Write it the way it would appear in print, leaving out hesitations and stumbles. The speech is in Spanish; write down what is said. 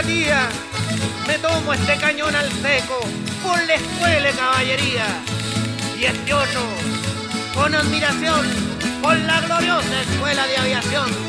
empatía, me tomo este cañón al seco por la escuela de caballería. Y este otro, con admiración, por la gloriosa escuela de aviación.